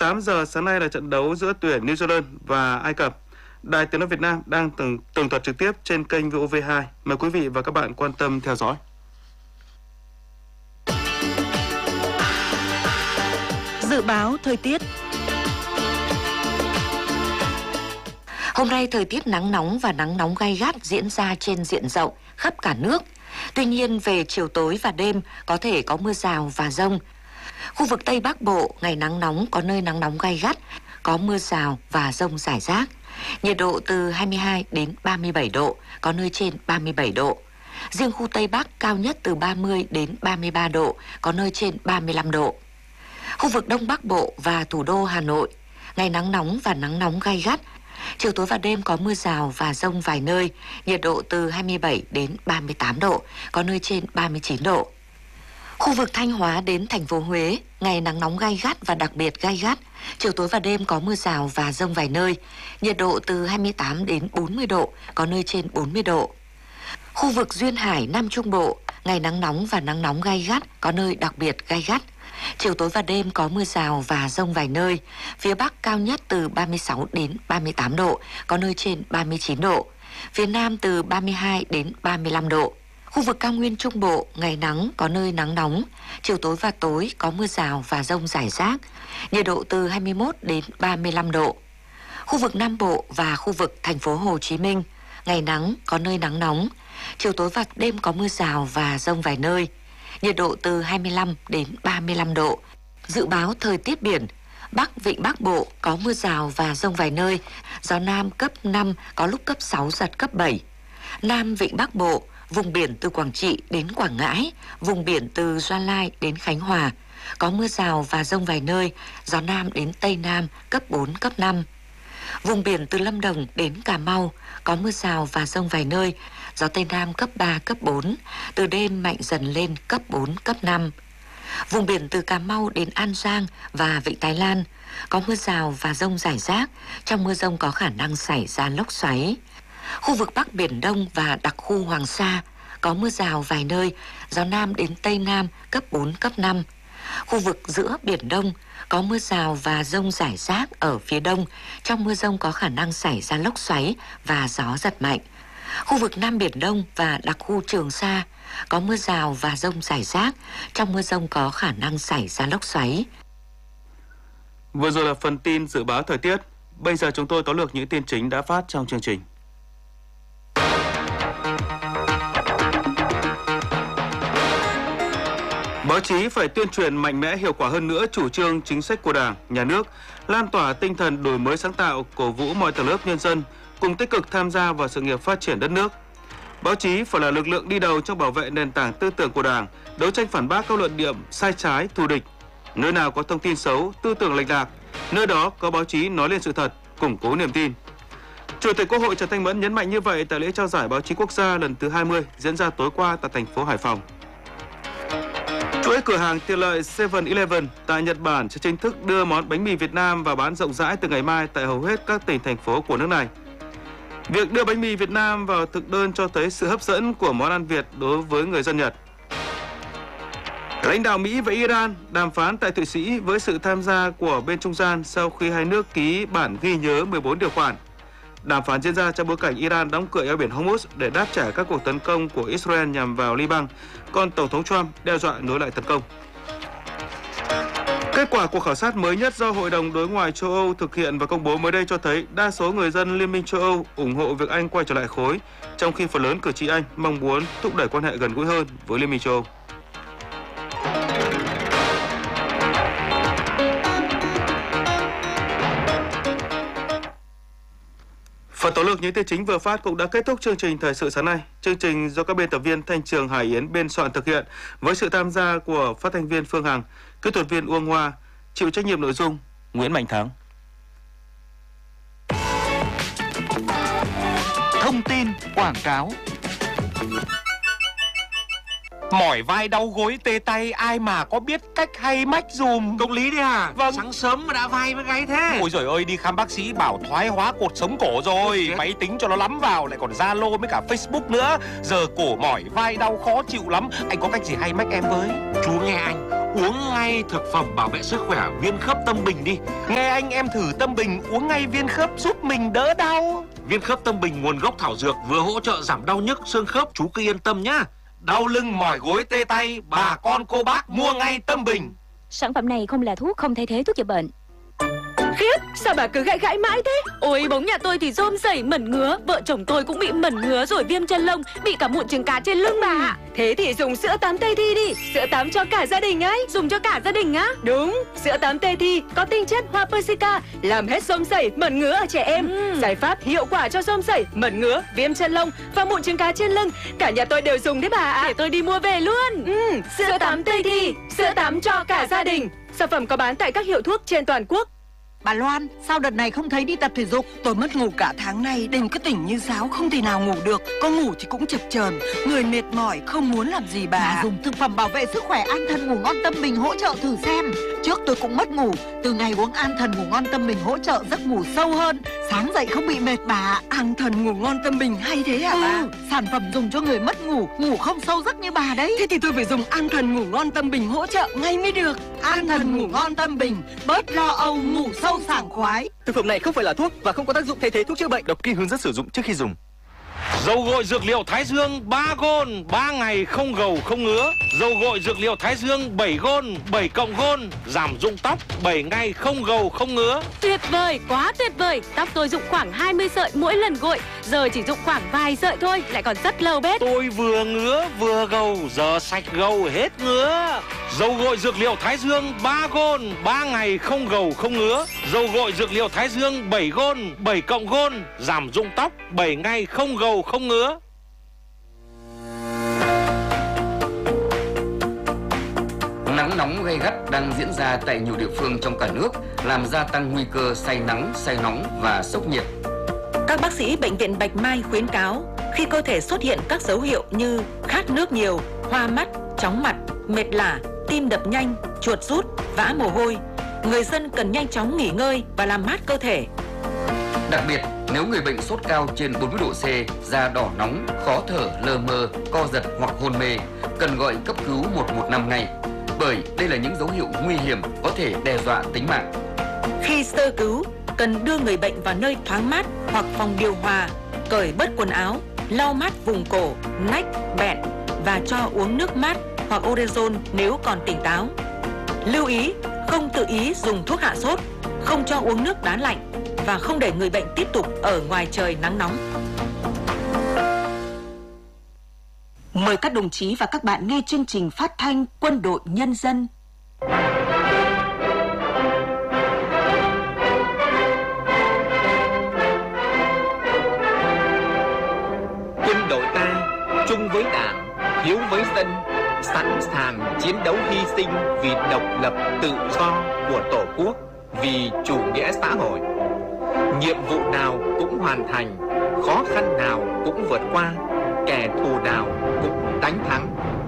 18 giờ sáng nay là trận đấu giữa tuyển New Zealand và Ai Cập. Đài Tiếng nói Việt Nam đang tường thuật trực tiếp trên kênh VOV2. Mời quý vị và các bạn quan tâm theo dõi. Dự báo thời tiết. Hôm nay thời tiết nắng nóng và nắng nóng gay gắt diễn ra trên diện rộng khắp cả nước. Tuy nhiên về chiều tối và đêm có thể có mưa rào và dông. Khu vực Tây Bắc Bộ ngày nắng nóng, có nơi nắng nóng gay gắt, có mưa rào và dông rải rác. Nhiệt độ từ 22 đến 37 độ, có nơi trên 37 độ. Riêng khu Tây Bắc cao nhất từ 30 đến 33 độ, có nơi trên 35 độ. Khu vực Đông Bắc Bộ và thủ đô Hà Nội, ngày nắng nóng và nắng nóng gay gắt. Chiều tối và đêm có mưa rào và dông vài nơi, nhiệt độ từ 27 đến 38 độ, có nơi trên 39 độ. Khu vực Thanh Hóa đến thành phố Huế, ngày nắng nóng gay gắt và đặc biệt gay gắt. Chiều tối và đêm có mưa rào và dông vài nơi, nhiệt độ từ 28 đến 40 độ, có nơi trên 40 độ. Khu vực Duyên Hải, Nam Trung Bộ, ngày nắng nóng và nắng nóng gay gắt, có nơi đặc biệt gay gắt. Chiều tối và đêm có mưa rào và dông vài nơi, phía Bắc cao nhất từ 36 đến 38 độ, có nơi trên 39 độ. Phía Nam từ 32 đến 35 độ. Khu vực cao nguyên Trung Bộ, ngày nắng, có nơi nắng nóng, chiều tối và tối có mưa rào và dông rải rác, nhiệt độ từ 21 đến 35 độ. Khu vực Nam Bộ và khu vực thành phố Hồ Chí Minh, ngày nắng, có nơi nắng nóng, chiều tối và đêm có mưa rào và dông vài nơi, nhiệt độ từ 25 đến 35 độ. Dự báo thời tiết biển, Bắc Vịnh Bắc Bộ có mưa rào và dông vài nơi, gió Nam cấp 5, có lúc cấp 6, giật cấp 7. Nam Vịnh Bắc Bộ, vùng biển từ Quảng Trị đến Quảng Ngãi, vùng biển từ Gia Lai đến Khánh Hòa, có mưa rào và dông vài nơi, gió Nam đến Tây Nam cấp 4, cấp 5. Vùng biển từ Lâm Đồng đến Cà Mau, có mưa rào và dông vài nơi, gió Tây Nam cấp 3, cấp 4, từ đêm mạnh dần lên cấp 4, cấp 5. Vùng biển từ Cà Mau đến An Giang và Vịnh Thái Lan, có mưa rào và dông rải rác, trong mưa dông có khả năng xảy ra lốc xoáy. Khu vực Bắc Biển Đông và đặc khu Hoàng Sa, có mưa rào vài nơi, gió Nam đến Tây Nam cấp 4, cấp 5. Khu vực giữa Biển Đông, có mưa rào và dông rải rác ở phía đông, trong mưa dông có khả năng xảy ra lốc xoáy và gió giật mạnh. Khu vực Nam Biển Đông và đặc khu Trường Sa, có mưa rào và dông rải rác, trong mưa dông có khả năng xảy ra lốc xoáy. Vừa rồi là phần tin dự báo thời tiết. Bây giờ chúng tôi tóm lược những tin chính đã phát trong chương trình. Báo chí phải tuyên truyền mạnh mẽ hiệu quả hơn nữa chủ trương chính sách của Đảng, Nhà nước, lan tỏa tinh thần đổi mới sáng tạo, cổ vũ mọi tầng lớp nhân dân cùng tích cực tham gia vào sự nghiệp phát triển đất nước. Báo chí phải là lực lượng đi đầu trong bảo vệ nền tảng tư tưởng của Đảng, đấu tranh phản bác các luận điệu sai trái, thù địch. Nơi nào có thông tin xấu, tư tưởng lệch lạc, nơi đó có báo chí nói lên sự thật, củng cố niềm tin. Chủ tịch Quốc hội Trần Thanh Mẫn nhấn mạnh như vậy tại lễ trao giải báo chí quốc gia lần thứ 20 diễn ra tối qua tại thành phố Hải Phòng. Chuỗi cửa hàng tiện lợi 7-Eleven tại Nhật Bản sẽ chính thức đưa món bánh mì Việt Nam vào bán rộng rãi từ ngày mai tại hầu hết các tỉnh, thành phố của nước này. Việc đưa bánh mì Việt Nam vào thực đơn cho thấy sự hấp dẫn của món ăn Việt đối với người dân Nhật. Lãnh đạo Mỹ và Iran đàm phán tại Thụy Sĩ với sự tham gia của bên trung gian sau khi hai nước ký bản ghi nhớ 14 điều khoản. Đàm phán diễn ra trong bối cảnh Iran đóng cửa eo biển Hormuz để đáp trả các cuộc tấn công của Israel nhằm vào Liban, còn Tổng thống Trump đe dọa nối lại tấn công. Kết quả cuộc khảo sát mới nhất do Hội đồng Đối ngoại châu Âu thực hiện và công bố mới đây cho thấy đa số người dân Liên minh châu Âu ủng hộ việc Anh quay trở lại khối, trong khi phần lớn cử tri Anh mong muốn thúc đẩy quan hệ gần gũi hơn với Liên minh châu Âu. Phần tóm lược những tin chính vừa phát cũng đã kết thúc chương trình Thời sự sáng nay. Chương trình do các biên tập viên Thanh Trường, Hải Yến biên soạn thực hiện với sự tham gia của phát thanh viên Phương Hằng, kỹ thuật viên Uông Hoa, chịu trách nhiệm nội dung Nguyễn Mạnh Thắng. Thông tin quảng cáo. Mỏi vai đau gối tê tay, ai mà có biết cách hay mách dùm. Công lý đấy à? Vâng. Sáng sớm mà đã vai với gáy thế. Ôi giời ơi, đi khám bác sĩ bảo thoái hóa cột sống cổ rồi. Máy tính cho nó lắm vào, lại còn Zalo với cả Facebook nữa. Giờ cổ mỏi vai đau khó chịu lắm. Anh có cách gì hay mách em với? Chú nghe anh, Uống ngay thực phẩm bảo vệ sức khỏe viên khớp Tâm Bình đi. Nghe anh em thử Tâm Bình uống ngay viên khớp giúp mình đỡ đau. Viên khớp Tâm Bình nguồn gốc thảo dược, vừa hỗ trợ giảm đau nhức xương khớp, chú cứ yên tâm nhá. Đau lưng mỏi gối tê tay, bà con cô bác mua ngay Tâm Bình. Sản phẩm này không là thuốc, không thay thế thuốc chữa bệnh. Khiếp, sao bà cứ gãi gãi mãi thế? Ôi, bóng nhà tôi thì rôm rẩy mẩn ngứa. Vợ chồng tôi cũng bị mẩn ngứa rồi viêm chân lông, bị cả mụn trứng cá trên lưng bà ạ. Thế thì dùng sữa tắm Tây Thi đi. Sữa tắm cho cả gia đình ấy. Dùng cho cả gia đình á? Đúng, sữa tắm Tây Thi có tinh chất hoa persica, làm hết rôm rẩy, mẩn ngứa ở trẻ em. Giải pháp hiệu quả cho rôm rẩy, mẩn ngứa, viêm chân lông và mụn trứng cá trên lưng. Cả nhà tôi đều dùng đấy bà ạ. Để tôi đi mua về luôn. Sữa tắm Tây Thi, sữa tắm cho cả gia đình. Sản phẩm có bán tại các hiệu thuốc trên toàn quốc. Bà Loan, sao đợt này không thấy đi tập thể dục? Tôi mất ngủ cả tháng nay, đêm cứ tỉnh như sáo, không thể nào ngủ được. Có ngủ thì cũng chập chờn, người mệt mỏi, không muốn làm gì bà. Dùng thực phẩm bảo vệ sức khỏe An Thần Ngủ Ngon Tâm Bình hỗ trợ thử xem. Trước tôi cũng mất ngủ, từ ngày uống An Thần Ngủ Ngon Tâm Bình hỗ trợ giấc ngủ sâu hơn, sáng dậy không bị mệt bà. An Thần Ngủ Ngon Tâm Bình hay thế hả bà? Sản phẩm dùng cho người mất ngủ, ngủ không sâu giấc như bà đấy. Thế thì tôi phải dùng An Thần Ngủ Ngon Tâm Bình hỗ trợ ngay mới được. An Thần Ngủ Ngon Tâm Bình, bớt lo âu, ngủ sâu sảng khoái. Thực phẩm này không phải là thuốc và không có tác dụng thay thế thuốc chữa bệnh. Đọc kỹ hướng dẫn sử dụng trước khi dùng. Dầu gội dược liệu Thái Dương 3 gôn, 3 ngày không gầu không ngứa. Dầu gội dược liệu Thái Dương 7 gôn, 7 cộng gôn, giảm rụng tóc, 7 ngày không gầu không ngứa. Tuyệt vời, quá tuyệt vời. Tóc tôi rụng khoảng 20 sợi mỗi lần gội, giờ chỉ rụng khoảng vài sợi thôi, lại còn rất lâu bết. Tôi vừa ngứa vừa gầu, giờ sạch gầu hết ngứa. Dầu gội dược liệu Thái Dương 3 gôn, 3 ngày không gầu không ngứa. Dầu gội dược liệu Thái Dương 7 gôn, 7 cộng gôn, giảm rụng tóc, 7 ngày không gầu không ngứa. Nắng nóng gay gắt đang diễn ra tại nhiều địa phương trong cả nước, làm gia tăng nguy cơ say nắng, say nóng và sốc nhiệt. Các bác sĩ Bệnh viện Bạch Mai khuyến cáo, khi cơ thể xuất hiện các dấu hiệu như khát nước nhiều, hoa mắt, chóng mặt, mệt lả, tim đập nhanh, chuột rút, vã mồ hôi, người dân cần nhanh chóng nghỉ ngơi và làm mát cơ thể. Đặc biệt, nếu người bệnh sốt cao trên 40 độ C, da đỏ nóng, khó thở, lơ mơ, co giật hoặc hôn mê, cần gọi cấp cứu 115 ngay, bởi đây là những dấu hiệu nguy hiểm có thể đe dọa tính mạng. Khi sơ cứu, cần đưa người bệnh vào nơi thoáng mát hoặc phòng điều hòa, cởi bớt quần áo, lau mát vùng cổ, nách, bẹn và cho uống nước mát hoặc Orezon nếu còn tỉnh táo. Lưu ý, không tự ý dùng thuốc hạ sốt, không cho uống nước đá lạnh và không để người bệnh tiếp tục ở ngoài trời nắng nóng. Mời các đồng chí và các bạn nghe chương trình phát thanh Quân đội Nhân dân. Quân đội ta chung với Đảng, hiếu với dân, sẵn sàng chiến đấu hy sinh vì độc lập tự do của Tổ quốc, vì chủ nghĩa xã hội. Nhiệm vụ nào cũng hoàn thành, khó khăn nào cũng vượt qua, kẻ thù nào cũng đánh thắng.